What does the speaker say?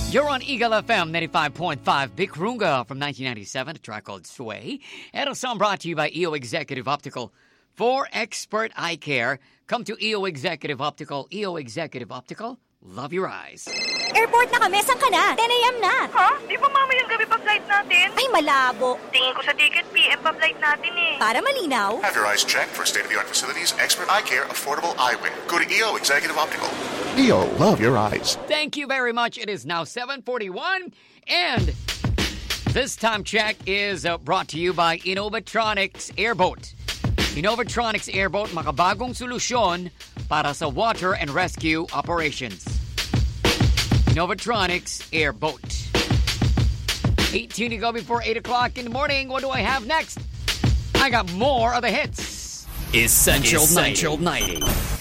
You're on Eagle FM 95.5. Big Runga from 1997, a track called Sway. And a song brought to you by EO Executive Optical. For expert eye care, come to EO Executive Optical. EO Executive Optical, love your eyes. Airport na kami, saan ka na? 10 a.m. na. Ha? Di ba mamayang gabi pa flight natin? Ay, malabo. Tingin ko sa ticket, PM pa flight natin eh. Para malinaw. Have your eyes checked for state-of-the-art facilities, expert eye care, affordable eyewear. Go to EO Executive Optical. EO, love your eyes. Thank you very much. It is now 7:41, and this time check is brought to you by Innovatronics Airboat. Innovatronics Airboat, makabagong solusyon para sa water and rescue operations. Innovatronics Airboat. 18 to go before 8 o'clock in the morning. What do I have next? I got more of the hits. Essential 90.